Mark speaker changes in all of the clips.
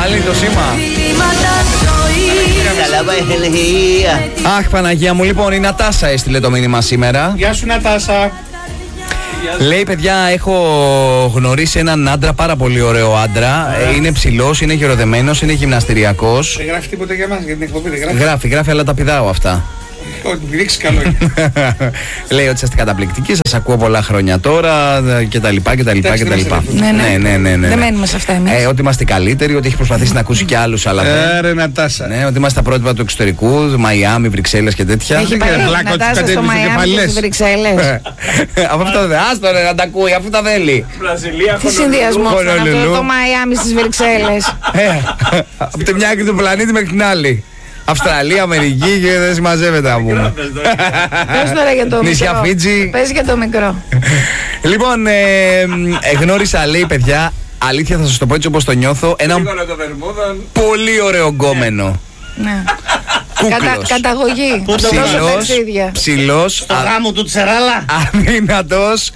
Speaker 1: Πάλι το σήμα. Αχ, Παναγία μου, λοιπόν, η Νατάσα έστειλε το μήνυμα σήμερα.
Speaker 2: Γεια σου, Νατάσα.
Speaker 1: Λέει, παιδιά, έχω γνωρίσει έναν άντρα, πάρα πολύ ωραίο άντρα. Είναι ψηλός, είναι γεροδεμένος, είναι γυμναστηριακός.
Speaker 2: Δεν γράφει τίποτα για μας, για την εκπομπή, δεν
Speaker 1: γράφει. Γράφει, αλλά τα πηδάω αυτά.
Speaker 2: Όχι, μου ρίξει καλό.
Speaker 1: Λέει ότι είστε καταπληκτικοί, σας ακούω πολλά χρόνια τώρα κτλ. Ναι.
Speaker 3: Δεν μένουμε σε αυτά εμείς.
Speaker 1: Ότι είμαστε καλύτεροι, ότι έχει προσπαθήσει να ακούσει κι άλλους, αλλά
Speaker 2: Ρε Νατάσα.
Speaker 1: Ναι, ότι είμαστε τα πρότυπα του εξωτερικού, Μαϊάμι, Βρυξέλλες και τέτοια.
Speaker 3: Έχει πάει η Νατάσα στο Μαϊάμι και στις Βρυξέλλες.
Speaker 1: Αφού αυτά δεν άστο ρε να τα ακούει, αφού τα θέλει.
Speaker 3: Τι συνδυασμό το Μαϊάμι στις Βρυξέλλες.
Speaker 1: Από τη μια άκρη του πλανήτη μέχρι την άλλη. Αυστραλία, Αμερική και δεν συμμαζεύεται να πούμε.
Speaker 3: Πες τώρα για το
Speaker 1: νησιά Φίτζι.
Speaker 3: Πες για το μικρό.
Speaker 1: Λοιπόν, γνώρισα, λέει, παιδιά, αλήθεια θα σας το πω έτσι όπως το νιώθω, ένα πολύ ωραίο γκόμενο.
Speaker 3: Ναι.
Speaker 1: Κούκλος.
Speaker 3: Καταγωγή.
Speaker 1: Ψηλός.
Speaker 2: Στο γάμο του Τσεράλα.
Speaker 1: Αδύνατος.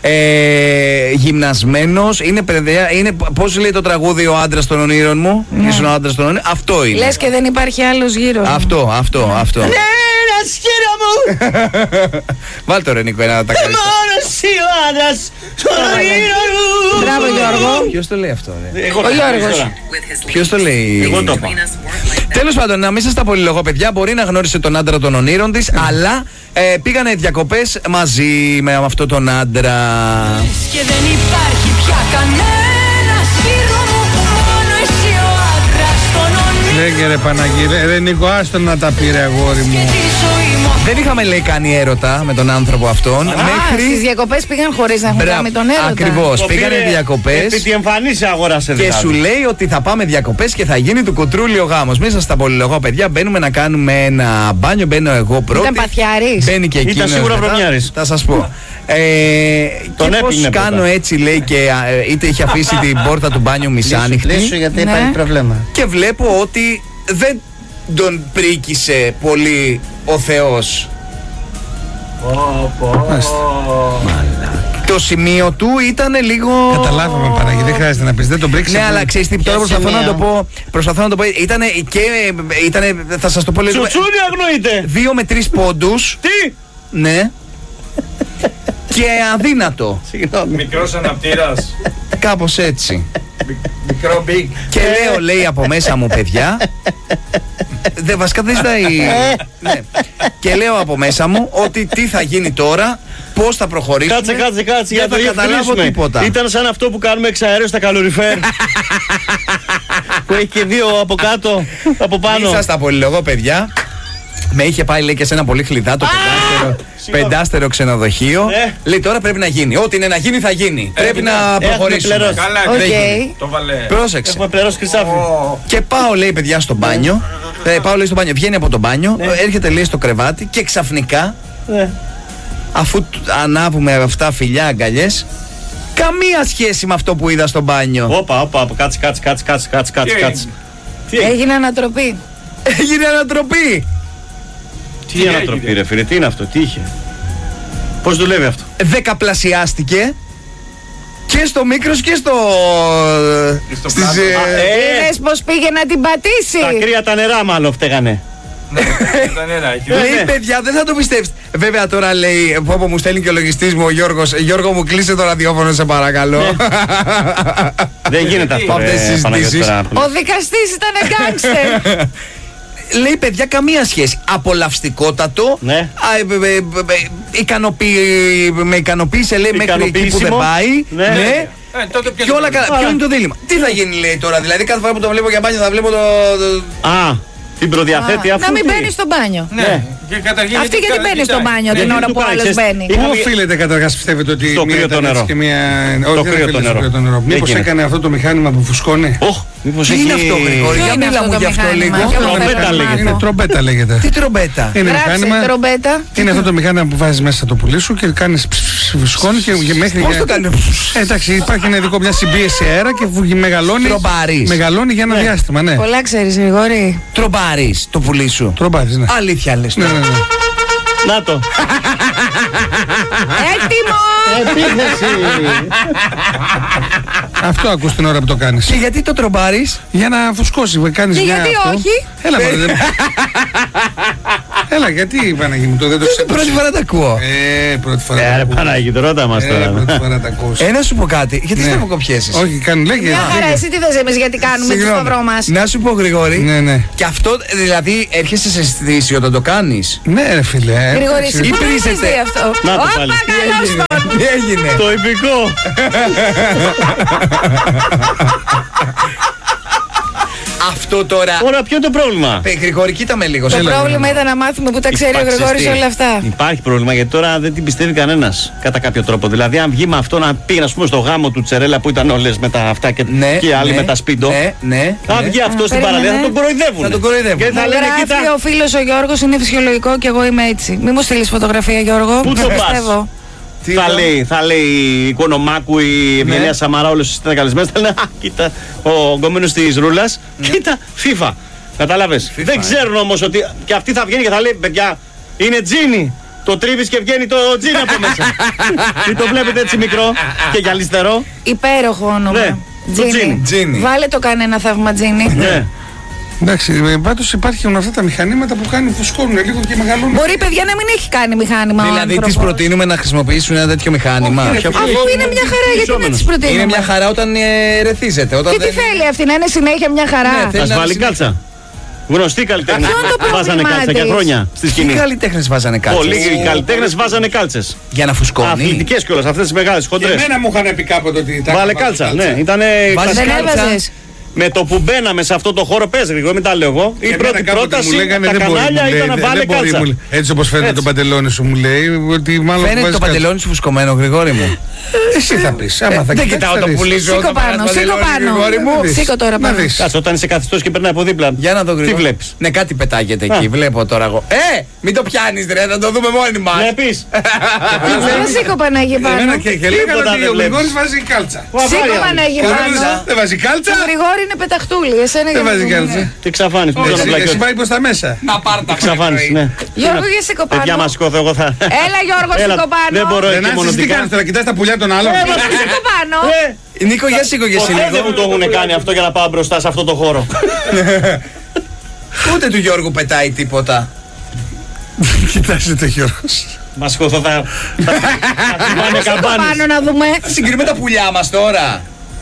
Speaker 1: Γυμνασμένος. Είναι παιδιά. Πώς λέει το τραγούδι ο άντρας των ονείρων μου. Ήσουν ο άντρας των ονείρων. Αυτό είναι.
Speaker 3: Λες και δεν υπάρχει άλλος γύρω.
Speaker 1: Αυτό.
Speaker 2: Ναι, ένας γύρω μου.
Speaker 1: Βάλ' το ρε Νίκο, ένα να τα κάνεις.
Speaker 2: Μόνο εσύ ο άντρας των ονείρων μου.
Speaker 3: Μπράβο Γιώργο.
Speaker 1: Ποιος το λέει αυτό ρε?
Speaker 3: Ο Γιώργος.
Speaker 1: Ποιος το λέει?
Speaker 2: Εγώ το είπα.
Speaker 1: Τέλος πάντων, να μην σας τα πολυλογώ, παιδιά. Μπορεί να γνώρισε τον άντρα των ονείρων της, αλλά πήγανε διακοπές μαζί με αυτόν τον άντρα.
Speaker 4: Και δεν υπάρχει πια κανένας γύρω μου, μόνο εσύ ο άντρας των ονείρων.
Speaker 2: Λέγε ρε Παναγία, ρε Νίκο, άστο να τα πήρε αγόρι μου.
Speaker 1: Δεν είχαμε, λέει, κάνει έρωτα με τον άνθρωπο αυτόν. Μέχρι
Speaker 3: στις διακοπές πήγαν χωρίς να έχουν κάνει τον έρωτα.
Speaker 1: Ακριβώς, πήγανε διακοπές.
Speaker 2: Επί τι εμφανίσει αγόρασε
Speaker 1: και
Speaker 2: δηλαδή.
Speaker 1: σου λέει ότι θα πάμε διακοπές και θα γίνει του κουτρούλι ο γάμος. Μην σας τα πολυλογώ, παιδιά. Μπαίνουμε να κάνουμε ένα μπάνιο. Μπαίνω εγώ πρώτη.
Speaker 3: Ήταν παθιάρης.
Speaker 1: Μπαίνει και εκείνος.
Speaker 2: Ήταν σίγουρα βρωμιάρης.
Speaker 1: Θα σας πω.
Speaker 2: Τον
Speaker 1: και πώς κάνω έτσι, λέει, και είτε είχε αφήσει την πόρτα του μπάνιου μισάνοιχτη.
Speaker 2: Γιατί υπάρχει πρόβλημα.
Speaker 1: Και βλέπω ότι δεν τον πρίκησε πολύ ο Θεός. Το σημείο του ήταν λίγο.
Speaker 2: Καταλάβαμε, Παναγία, δεν χρειάζεται να πεις, δεν τον πρίξε.
Speaker 1: Ναι, αλλά ξέρεις τι, τώρα προσπαθώ να το πω. Ήτανε, θα σας το πω λίγο.
Speaker 2: Τσουτσούνι αγνοείται.
Speaker 1: 2 με 3 πόντους.
Speaker 2: Τι?
Speaker 1: Ναι. Και αδύνατο.
Speaker 2: Συγγνώμη.
Speaker 5: Μικρός αναπτήρας.
Speaker 1: Κάπως έτσι.
Speaker 5: Μικρό big.
Speaker 1: Και λέω, λέει, από μέσα μου, παιδιά. Βασικά δεν ζητάει. Ναι. Και λέω από μέσα μου ότι τι θα γίνει τώρα, πώς θα προχωρήσουμε.
Speaker 2: Κάτσε, για
Speaker 1: δεν θα καταλάβω τίποτα.
Speaker 2: Ήταν σαν αυτό που κάνουμε εξαέριο στα καλοριφέρ. Που έχει και 2 από κάτω, από πάνω.
Speaker 1: Μην σας τα πολυλογώ, παιδιά. Με είχε πάει, λέει, και σε ένα πολύ χλιδάτο πεντάστερο ξενοδοχείο. Λέει, τώρα πρέπει να γίνει. Ό,τι είναι να γίνει θα γίνει. Πρέπει να προχωρήσουμε.
Speaker 5: Καλά, το βαλέ.
Speaker 1: Πρόσεξε.
Speaker 2: Έχουμε πληρώσει χρυσάφι.
Speaker 1: Και πάω, λέει, παιδιά, στο μπάνιο. Πάω, λέει, στο μπάνιο. Βγαίνει από το μπάνιο, έρχεται, λέει, στο κρεβάτι και ξαφνικά, αφού ανάβουμε αυτά φιλιά, αγκαλιές, καμία σχέση με αυτό που είδα στο μπάνιο.
Speaker 2: Όπα, κάτσε.
Speaker 3: Έγινε ανατροπή.
Speaker 1: Έγινε ανατροπή.
Speaker 2: Τι ανατροπή, ρε φίλε, τι είναι αυτό, τι είχε? Πώς δουλεύει αυτό?
Speaker 1: Δεκαπλασιάστηκε και στο Μίκρος και στο.
Speaker 3: Είδες πως πήγε να την πατήσει.
Speaker 2: Τα κρύα τα νερά μάλλον φταίγανε.
Speaker 1: Λέει, παιδιά, δεν θα το πιστέψετε. Βέβαια τώρα λέει, που μου στέλνει και ο λογιστής μου ο Γιώργος. Γιώργο, μου κλείσε το ραδιόφωνο, σε παρακαλώ.
Speaker 2: Δεν γίνεται αυτό.
Speaker 3: Ο δικαστής ήταν γκάνγκστερ.
Speaker 1: Λέει, παιδιά, καμία σχέση. Απολαυστικότατο.
Speaker 2: Ναι.
Speaker 1: Με ικανοποίησε, λέει, μέχρι εκεί που δεν πάει. Ναι. Και όλα καλά. Ποιο είναι το δίλημμα? Τι θα γίνει, λέει, τώρα? Δηλαδή, κάθε φορά που το βλέπω για μπάνιο θα βλέπω το.
Speaker 2: Την προδιαθέτει αυτό.
Speaker 3: Να μην μπαίνει στο μπάνιο.
Speaker 5: Ναι.
Speaker 3: Αυτή γιατί μπαίνει στο μπάνιο την ώρα που ο άλλος μπαίνει?
Speaker 2: Πού οφείλεται καταρχάς, πιστεύετε, ότι
Speaker 5: στο κρύο το νερό?
Speaker 2: Το κρύο το νερό. Μήπως έκανε αυτό το μηχάνημα που φουσκώνει?
Speaker 1: Τι είναι αυτό, Γρηγόρη? Για μίλα μου γι' αυτό λίγο.
Speaker 2: Είναι τρομπέτα, λέγεται.
Speaker 1: Τι τρομπέτα?
Speaker 3: Είναι
Speaker 2: αυτό το μηχάνημα που βάζεις μέσα το πουλί σου και κάνεις φουσκώνει και μέχρι.
Speaker 1: Πώς το κάνει?
Speaker 2: Εντάξει, υπάρχει ένα ειδικό, μια συμπίεση αέρα και μεγαλώνει για ένα διάστημα.
Speaker 3: Πολλά ξέρεις, Γρηγόρη.
Speaker 1: Τρομπάρεις το πουλί σου?
Speaker 2: Τρομπάρεις, ναι.
Speaker 1: Αλήθεια λες?
Speaker 2: Ναι.
Speaker 6: Να το.
Speaker 3: Έτοιμο!
Speaker 6: Επίθεση.
Speaker 7: Αυτό ακούς την ώρα που το κάνεις.
Speaker 1: Και γιατί το τρομπάρεις?
Speaker 7: Για να φουσκώσει, κάνεις
Speaker 3: Και
Speaker 7: μια
Speaker 3: γιατί
Speaker 7: αυτό.
Speaker 3: όχι?
Speaker 7: Έλα, μωρέ, δεν... Έλα, γιατί Παναγί μου, το δεν το ξέρω.
Speaker 1: Πρώτη φορά τα ακούω.
Speaker 7: Πρώτη φορά.
Speaker 2: Ρε Πανάγι, ρώτα μας τώρα.
Speaker 7: Πρώτη φορά τα ακούς.
Speaker 1: Να σου πω κάτι, γιατί
Speaker 7: Ναι.
Speaker 1: στραβοκοπιέσαι?
Speaker 7: Όχι, κάνει, λέγε.
Speaker 3: Μια χαρά, εσύ τι θες εμείς γιατί κάνουμε το
Speaker 1: Συγγνώμη.
Speaker 3: σταυρό μας?
Speaker 1: Να σου πω, Γρηγόρη,
Speaker 7: Ναι.
Speaker 1: και αυτό δηλαδή έρχεσαι σε αισθήση όταν το κάνεις.
Speaker 7: Ναι, ρε φίλε.
Speaker 3: Γρηγόρη, εσύ
Speaker 1: Ή
Speaker 3: πού
Speaker 1: πρίζεται.
Speaker 3: έχεις δει αυτό?
Speaker 2: Να το
Speaker 3: Όπα,
Speaker 2: πάλι.
Speaker 3: καλώς τον.
Speaker 1: Τι έγινε?
Speaker 2: Το υπηκό.
Speaker 1: Αυτό τώρα.
Speaker 2: Ωραία, ποιο είναι το πρόβλημα?
Speaker 1: Γρηγόρη, κοίτα με λίγο.
Speaker 3: Το
Speaker 1: σε λέω.
Speaker 3: πρόβλημα ήταν να μάθουμε που τα ξέρει ο
Speaker 2: Υπάρχει,
Speaker 3: Γρηγόρης
Speaker 2: ξέρεις τι,
Speaker 3: όλα αυτά.
Speaker 2: Υπάρχει πρόβλημα γιατί τώρα δεν την πιστεύει κανένας κατά κάποιο τρόπο. Δηλαδή, αν βγει με αυτό να πει, ας πούμε, στο γάμο του Τσερέλα που ήταν όλες με τα αυτά και οι άλλοι με τα σπίντο.
Speaker 1: Ναι.
Speaker 2: Αν βγει αυτό στην
Speaker 3: περίμενε.
Speaker 2: παραλία θα τον κοροϊδεύουν.
Speaker 1: Θα τον κοροϊδεύουν.
Speaker 2: Και θα
Speaker 3: Μου
Speaker 2: λένε,
Speaker 3: γράφει
Speaker 2: κοίτα.
Speaker 3: ο φίλος ο Γιώργος, είναι φυσιολογικό και εγώ είμαι έτσι. Μη μου στείλεις φωτογραφία, Γιώργο.
Speaker 2: Πού
Speaker 3: να
Speaker 2: το πας?
Speaker 3: πιστεύω.
Speaker 1: Τι
Speaker 2: Θα
Speaker 1: είπα?
Speaker 2: λέει η Οικονομάκου, η Ευγενία
Speaker 1: Ναι.
Speaker 2: Σαμαρά, όλες όσοι ήταν καλεσμένες. Θα λένε, κοίτα, ο γκόμενος της Ρούλας, κοίτα, FIFA. Κατάλαβες. Δεν ξέρουν όμως ότι και αυτή θα βγαίνει και θα λέει, παιδιά, είναι τζίνι. Το τρίβεις και βγαίνει το τζίνι από μέσα. Ή το βλέπετε έτσι μικρό και γυαλιστερό.
Speaker 3: Υπέροχο όνομα.
Speaker 2: Ναι, το
Speaker 1: Τζίνι.
Speaker 3: Βάλε το κανένα θαύμα Τζίνι.
Speaker 2: Ναι.
Speaker 7: Εντάξει, πάντως υπάρχουν αυτά τα μηχανήματα που κάνουν, φουσκώνουν λίγο και μεγαλώνουν.
Speaker 3: Μπορεί, παιδιά, να μην έχει κάνει μηχάνημα. ο
Speaker 1: Δηλαδή τις
Speaker 3: άνθρωπος.
Speaker 1: προτείνουμε να χρησιμοποιήσουν ένα τέτοιο μηχάνημα.
Speaker 7: Όχι, ρε,
Speaker 1: Ποιο-
Speaker 7: φίλε.
Speaker 3: Αφού είναι μια χαρά, γιατί να τις προτείνουμε?
Speaker 1: Είναι μια χαρά όταν ρεθίζεται. Όταν
Speaker 3: Και τι
Speaker 1: δεν-
Speaker 3: θέλει αυτή, να είναι συνέχεια μια χαρά?
Speaker 1: Ναι, θέλει
Speaker 2: Ας
Speaker 1: να
Speaker 2: βάλει
Speaker 1: συνεχίσει.
Speaker 2: κάλτσα. Γνωστοί καλλιτέχνες
Speaker 3: Ποιο είναι το πρόβλημά
Speaker 2: βάζανε κάλτσα για
Speaker 3: της?
Speaker 2: χρόνια στη
Speaker 1: Τι
Speaker 2: σκηνή.
Speaker 1: καλλιτέχνες βάζανε κάτι.
Speaker 2: Πολλοί καλλιτέχνες βάζανε κάλτσες.
Speaker 1: Για να φουσκώνει.
Speaker 2: Αθλητικές κιόλας, αυτές τις μεγάλες,
Speaker 7: Και
Speaker 2: χοντρές.
Speaker 7: εμένα μου είχαν πει κάποτε ότι. τα
Speaker 2: Βάλε
Speaker 7: είχα βάλει
Speaker 2: κάλτσα, ναι. Ήτανε
Speaker 1: Βάζεις
Speaker 3: Δεν
Speaker 1: κάλτσα.
Speaker 3: έβαζες.
Speaker 2: με το που μπαίναμε σε αυτό το χώρο, πες Γρηγόρη, μην τα λέω εγώ. Η
Speaker 7: Εμένα
Speaker 2: πρώτη
Speaker 7: κάποτε
Speaker 2: πρόταση
Speaker 7: μου λέγανε,
Speaker 2: τα
Speaker 7: δεν μπορεί,
Speaker 2: κανάλια
Speaker 7: μου λέει,
Speaker 2: ήταν να
Speaker 7: δεν
Speaker 2: βάλε
Speaker 7: μπορεί,
Speaker 2: κάλτσα.
Speaker 7: μου λέει. Έτσι όπως φαίνεται
Speaker 2: Έτσι.
Speaker 7: το παντελόνι σου, μου λέει ότι μάλλον.
Speaker 1: Φαίνεται
Speaker 7: βάζεις
Speaker 1: το παντελόνι σου φουσκωμένο, Γρηγόρη μου.
Speaker 7: κάλτσα. Εσύ θα πεις. Άμα θα
Speaker 1: Δεν
Speaker 7: κοιτάξεις,
Speaker 1: κοιτάω
Speaker 7: θα
Speaker 1: το
Speaker 7: δεις.
Speaker 1: πουλί σου.
Speaker 3: Σήκω
Speaker 1: όταν
Speaker 3: πάνω,
Speaker 1: παράς
Speaker 3: σήκω
Speaker 1: παντελόνι,
Speaker 3: πάνω.
Speaker 1: Γρηγόρη μου.
Speaker 7: Να δεις.
Speaker 3: Σήκω τώρα
Speaker 7: Να
Speaker 3: πάνω.
Speaker 7: δεις.
Speaker 2: Κάτσε, όταν είσαι καθιστός και περνάει από δίπλα.
Speaker 1: Για να το
Speaker 2: Τι
Speaker 1: Γρηγόρη.
Speaker 2: βλέπεις?
Speaker 1: Ναι, κάτι πετάγεται εκεί. Βλέπω τώρα εγώ. Μην το πιάνεις ρε, θα το δούμε μόνοι μας.
Speaker 2: Βλέπεις.
Speaker 3: Δεν σήκω Παναγί πάνω.
Speaker 7: Εμένα και λέγανε
Speaker 2: Τίποτα
Speaker 7: ότι
Speaker 2: δεν
Speaker 7: ο
Speaker 2: βλέπεις.
Speaker 7: Γρηγόρης βάζει κάλτσα.
Speaker 3: Σήκω Παναγί πάνω.
Speaker 7: Δεν βάζει
Speaker 3: Το
Speaker 7: κάλτσα.
Speaker 3: Γρηγόρη είναι πεταχτούλη, εσένα
Speaker 7: Δεν
Speaker 3: για να
Speaker 7: βάζει
Speaker 3: δούμε.
Speaker 7: κάλτσα.
Speaker 2: Τι εξαφάνιση, που
Speaker 7: Εσύ
Speaker 2: πλακιώτη.
Speaker 7: πάει προς τα μέσα.
Speaker 1: Να πάρ' τα
Speaker 2: Εξαφάνιση, ναι.
Speaker 3: Γιώργο, για σήκω πάνω.
Speaker 2: Παιδιά, μας σηκώθω, εγώ θα.
Speaker 3: Έλα Γιώργο,
Speaker 2: Έλα,
Speaker 3: σήκω πάνω.
Speaker 2: δεν μπορώ.
Speaker 7: Δεν
Speaker 2: εκεί
Speaker 7: άντσεις, τι
Speaker 2: μονοτικά.
Speaker 7: κάνεις τώρα, κοιτάς τα πουλιά των άλλων.
Speaker 3: Σήκω πάνω.
Speaker 1: Νίκο, για σήκω και εσύ
Speaker 2: Ποτέ δεν μου
Speaker 1: λίγο.
Speaker 2: το έχουν κάνει αυτό για να πάω μπροστά σε αυτό το χώρο.
Speaker 1: Ούτε του Γιώργου πετάει τίποτα.
Speaker 7: Κοιτάζει το Γιώργος.
Speaker 2: Μας σηκώθω, θα πάνε
Speaker 3: Σήκω
Speaker 2: καμπάνες.
Speaker 3: πάνω να δούμε.
Speaker 1: Συγκρίνουμε τα πουλιά μας τώρα.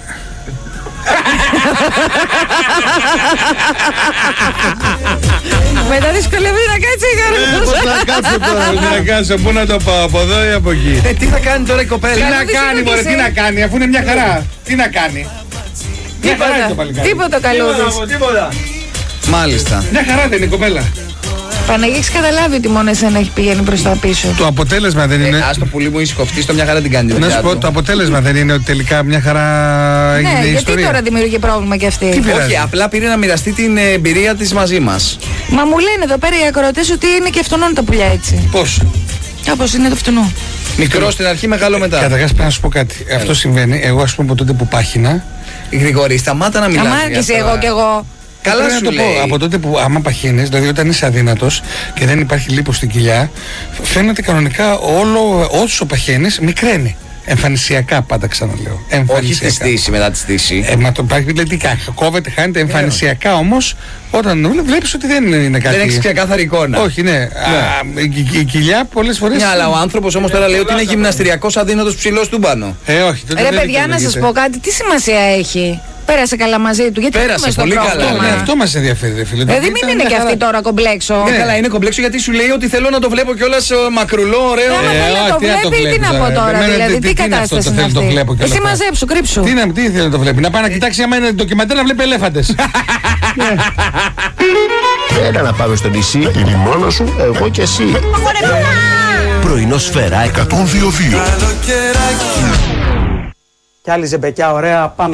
Speaker 3: Μετά δυσκολεύει να κάτσει η
Speaker 7: Πώς
Speaker 3: Γιώργος.
Speaker 7: να κάτσω τώρα, πού να κάτσω, πού να το πάω, από εδώ ή από εκεί.
Speaker 1: Τι θα κάνει τώρα η κοπέλα.
Speaker 7: Τι να
Speaker 3: Καλούδης
Speaker 7: κάνει,
Speaker 3: είναι
Speaker 7: μωρέ,
Speaker 3: και
Speaker 7: τι
Speaker 3: εσύ.
Speaker 7: να κάνει, αφού είναι μια χαρά. Τι να κάνει. Μια χαρά είναι το παλικάρι.
Speaker 3: Τίποτα καλούδης.
Speaker 1: Μάλιστα.
Speaker 7: Μια χαρά δεν είναι η κοπέλα.
Speaker 3: Παναγί, έχεις καταλάβει ότι μόνο εσένα έχει πηγαίνει προς τα πίσω.
Speaker 7: Το αποτέλεσμα δεν είναι.
Speaker 1: Ας το πουλί μου είσαι κοφτή, στο μια χαρά την κάνει. τη
Speaker 7: Να
Speaker 1: δουλειά
Speaker 7: σου πω,
Speaker 1: του.
Speaker 7: το αποτέλεσμα δεν είναι ότι τελικά μια χαρά έγινε
Speaker 3: Ναι,
Speaker 7: η
Speaker 3: γιατί
Speaker 7: ιστορία.
Speaker 3: τώρα δημιουργεί πρόβλημα κι αυτή.
Speaker 7: πειράζει.
Speaker 1: Όχι, απλά πήρε να μοιραστεί την εμπειρία της μαζί μας.
Speaker 3: Μα μου λένε εδώ πέρα οι ακροατές ότι είναι και αυτονών τα πουλιά έτσι.
Speaker 7: Πώς.
Speaker 3: Όπως είναι το φτηνό.
Speaker 1: Μικρό στην αρχή, μεγάλο μετά.
Speaker 7: Καταρχάς πρέπει να σου πω κάτι. Αυτό συμβαίνει. Εγώ, ας πούμε, από τότε που πάχυνα.
Speaker 1: Γρηγόρη, σταμάτα να μιλάς.
Speaker 3: Αμάρκησε εγώ κι εγώ.
Speaker 1: Καλά
Speaker 7: Πρέπει
Speaker 1: σου
Speaker 7: να το
Speaker 1: λέει.
Speaker 7: πω. Από τότε που άμα παχύνεις, δηλαδή όταν είσαι αδύνατος και δεν υπάρχει λίπος στην κοιλιά, φαίνεται κανονικά όλο όσο παχαίνεις μικραίνει. Εμφανισιακά πάντα ξαναλέω.
Speaker 1: Όχι τη
Speaker 7: Εμφανισιακά.
Speaker 1: στήση, μετά τη στήση.
Speaker 7: Μα το υπάρχει δηλαδή κόβεται, χάνεται εμφανισιακά όμως όταν βλέπεις ότι δεν είναι κάτι.
Speaker 1: Δεν έχεις ξεκάθαρη εικόνα.
Speaker 7: Όχι, ναι. Η κοιλιά πολλές φορές.
Speaker 1: Ναι, αλλά ο άνθρωπος όμως τώρα λέει ότι είναι γυμναστηριακός αδύνατος ψηλός του πάνω.
Speaker 7: Όχι, τότε
Speaker 3: Ρε
Speaker 7: δεν
Speaker 3: παιδιά, να σας
Speaker 7: δικαιολογείται.
Speaker 3: πω κάτι, τι σημασία έχει. Πέρασε καλά μαζί του, γιατί
Speaker 1: Πέρασε
Speaker 3: έχουμε στο
Speaker 1: πολύ καλά,
Speaker 3: πρόβλημα.
Speaker 1: ναι,
Speaker 7: Αυτό μας ενδιαφέρει, ρε φίλε.
Speaker 3: Δηλαδή
Speaker 7: Το
Speaker 3: μην
Speaker 7: ήταν
Speaker 3: είναι
Speaker 7: μια
Speaker 3: και
Speaker 7: χαρά.
Speaker 3: αυτή τώρα κομπλέξο.
Speaker 1: Ναι, καλά, είναι κομπλέξο γιατί σου λέει ότι θέλω να το βλέπω κιόλας μακρουλό, ωραίο.
Speaker 3: Άμα θέλει να το
Speaker 7: τι να το
Speaker 3: βλέπει, τι
Speaker 7: βλέπεις,
Speaker 3: να πω
Speaker 7: ρε.
Speaker 3: τώρα,
Speaker 7: Εμένα
Speaker 3: δηλαδή,
Speaker 7: τι
Speaker 3: τι
Speaker 7: είναι αυτό,
Speaker 3: κατάσταση
Speaker 7: το
Speaker 3: είναι
Speaker 7: θέλω, το
Speaker 3: αυτή.
Speaker 7: βλέπω και όλα
Speaker 3: Εσύ
Speaker 7: αυτά.
Speaker 3: μαζέψου, κρύψου.
Speaker 7: Τι θέλει να το βλέπει, να πάει να κοιτάξει άμα είναι ντοκιμαντέρ να βλέπει ελέφαντες.
Speaker 8: Έλα να πάμε στο νησί. Είναι μόνο σου, εγώ και εσύ. Πρωινό Σφαίρα 102,2.
Speaker 9: Κι άλλη ζεμπεκιά ωραία, πάμε.